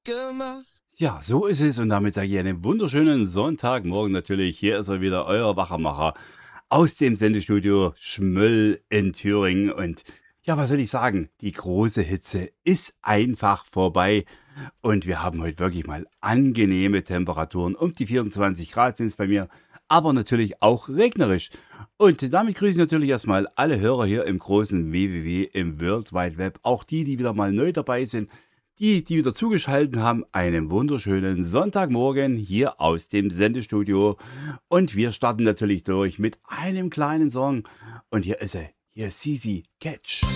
gemacht. Ja, so ist es und damit sage ich einen wunderschönen Sonntagmorgen natürlich. Hier ist er wieder, euer Wachermacher aus dem Sendestudio Schmöll in Thüringen. Und ja, was soll ich sagen? Die große Hitze ist einfach vorbei und wir haben heute wirklich mal angenehme Temperaturen. Um die 24 Grad sind es bei mir, aber natürlich auch regnerisch. Und damit grüße ich natürlich erstmal alle Hörer hier im großen WWW im World Wide Web, auch die wieder mal neu dabei sind. Die wieder zugeschaltet haben, einen wunderschönen Sonntagmorgen hier aus dem Sendestudio. Und wir starten natürlich durch mit einem kleinen Song. Und hier ist er. Hier ist Sisi Catch.